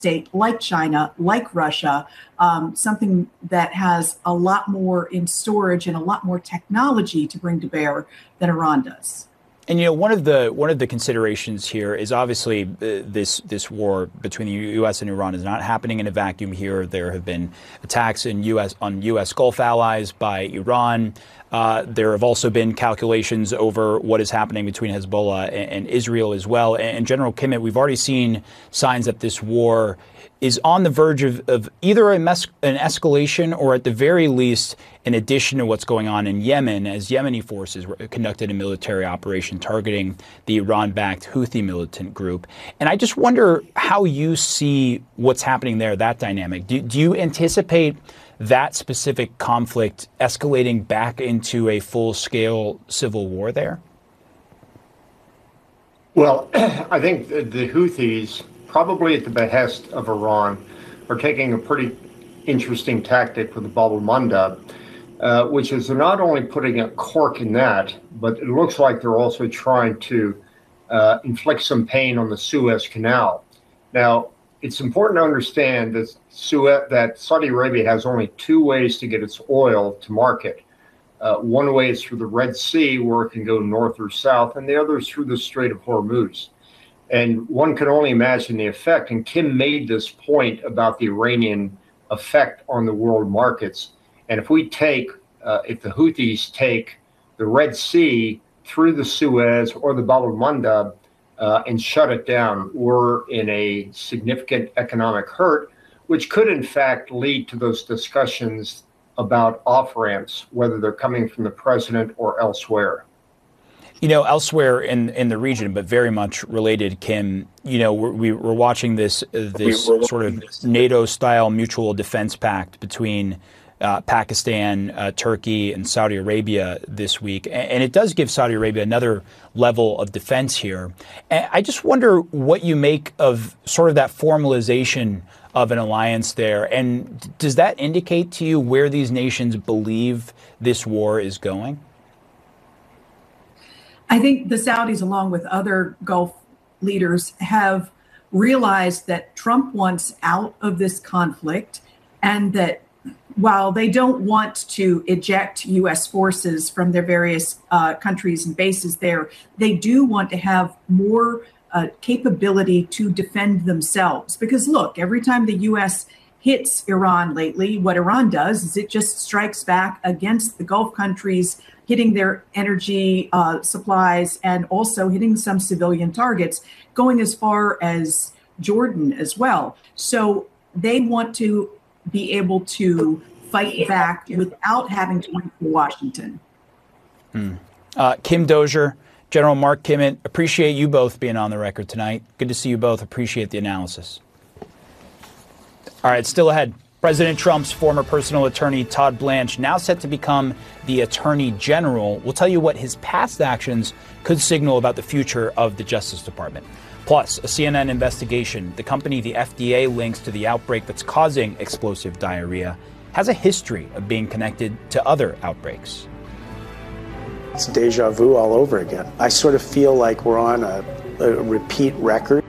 state like China, like Russia, something that has a lot more in storage and a lot more technology to bring to bear than Iran does. And one of the considerations here is obviously this war between the U.S. and Iran is not happening in a vacuum here. There have been attacks on U.S. Gulf allies by Iran. There have also been calculations over what is happening between Hezbollah and Israel as well. And General Kimmitt, we've already seen signs that this war is on the verge of either an escalation or at the very least in addition to what's going on in Yemen, as Yemeni forces conducted a military operation targeting the Iran-backed Houthi militant group. And I just wonder how you see what's happening there, that dynamic. Do you anticipate that specific conflict escalating back into a full-scale civil war there? Well, I think the Houthis, probably at the behest of Iran, are taking a pretty interesting tactic with the Bab al-Mandab, which is they're not only putting a cork in that, but it looks like they're also trying to inflict some pain on the Suez Canal. Now, it's important to understand that Saudi Arabia has only two ways to get its oil to market. One way is through the Red Sea, where it can go north or south, and the other is through the Strait of Hormuz. And one can only imagine the effect. And Kim made this point about the Iranian effect on the world markets. And if the Houthis take the Red Sea through the Suez or the Bab al-Mandab and shut it down, we're in a significant economic hurt, which could in fact lead to those discussions about off-ramps, whether they're coming from the president or elsewhere. Elsewhere in the region, but very much related, Kim, we're watching this sort of NATO-style mutual defense pact between Pakistan, Turkey, and Saudi Arabia this week. And it does give Saudi Arabia another level of defense here. And I just wonder what you make of sort of that formalization of an alliance there. And does that indicate to you where these nations believe this war is going? I think the Saudis, along with other Gulf leaders, have realized that Trump wants out of this conflict, and that while they don't want to eject U.S. forces from their various countries and bases there, they do want to have more capability to defend themselves. Because look, every time the U.S. hits Iran lately, what Iran does is it just strikes back against the Gulf countries, hitting their energy supplies and also hitting some civilian targets, going as far as Jordan as well. So they want to be able to fight back without having to wait for Washington. Kim Dozier, General Mark Kimmitt, appreciate you both being on the record tonight. Good to see you both. Appreciate the analysis. All right, still ahead. President Trump's former personal attorney, Todd Blanche, now set to become the Attorney General, will tell you what his past actions could signal about the future of the Justice Department. Plus, a CNN investigation, the company the FDA links to the outbreak that's causing explosive diarrhea, has a history of being connected to other outbreaks. It's deja vu all over again. I sort of feel like we're on a repeat record.